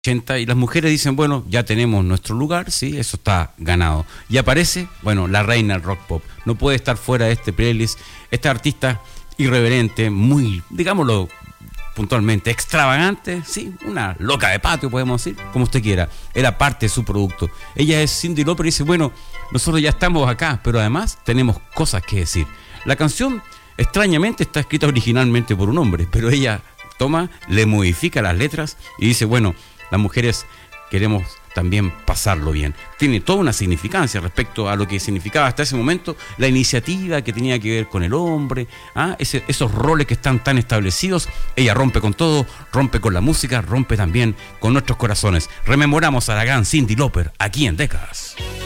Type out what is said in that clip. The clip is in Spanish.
80 y las mujeres dicen, bueno, ya tenemos nuestro lugar, sí, eso está ganado. Y aparece, bueno, la reina del rock pop. No puede estar fuera de este playlist. Esta artista irreverente, muy, digámoslo puntualmente, extravagante, sí, una loca de patio, podemos decir, como usted quiera. Era parte de su producto. Ella es Cyndi Lauper y dice, bueno, nosotros ya estamos acá, pero además tenemos cosas que decir. La canción, extrañamente, está escrita originalmente por un hombre, pero ella toma, le modifica las letras y dice, bueno, las mujeres queremos también pasarlo bien. Tiene toda una significancia respecto a lo que significaba hasta ese momento la iniciativa que tenía que ver con el hombre, esos roles que están tan establecidos. Ella rompe con todo, rompe con la música, rompe también con nuestros corazones. Rememoramos a la gran Cyndi Lauper aquí en Décadas.